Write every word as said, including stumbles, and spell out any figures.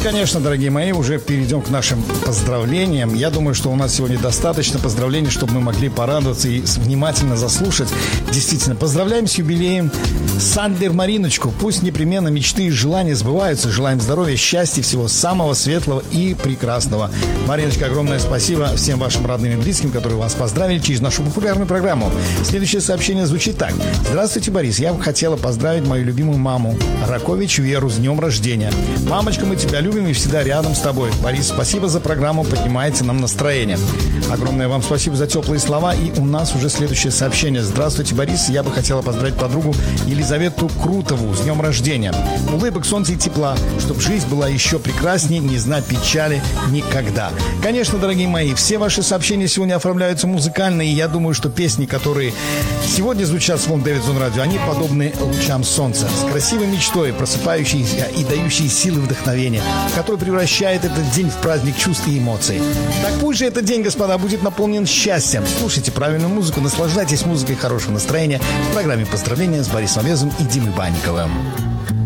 конечно, дорогие мои, уже перейдем к нашим поздравлениям. Я думаю, что у нас сегодня достаточно поздравлений, чтобы мы могли порадоваться и внимательно заслушать. Действительно, поздравляем с юбилеем Сандер Мариночку. Пусть непременно мечты и желания сбываются. Желаем здоровья, счастья, всего самого светлого и прекрасного. Мариночка, огромное спасибо всем вашим родным и близким, которые вас поздравили через нашу популярную программу. Следующее сообщение звучит так. Здравствуйте, Борис. Я бы хотела поздравить мою любимую маму Ракович Веру с днем рождения. Мамочка, мы тебя любим и всегда рядом с тобой. Борис, спасибо за программу, поднимаете нам настроение. Огромное вам спасибо за теплые слова. И у нас уже следующее сообщение. Здравствуйте, Борис. Я бы хотела поздравить подругу Елизавету Крутову с днем рождения. Улыбок, солнца и тепла, чтобы жизнь была еще прекраснее, не знать печали никогда. Конечно, дорогие мои, все ваши сообщения сегодня оформляются музыкально, и я думаю, что песни, которые сегодня звучат в Волн девять Зон Радио, они подобны лучам солнца, с красивой мечтой, просыпающейся и дающей силы вдохновения, который превращает этот день в праздник чувств и эмоций. Так пусть же этот день, господа, будет наполнен счастьем. Слушайте правильную музыку, наслаждайтесь музыкой хорошего настроения в программе «Поздравления» с Борисом Овезом и Димой Банниковым.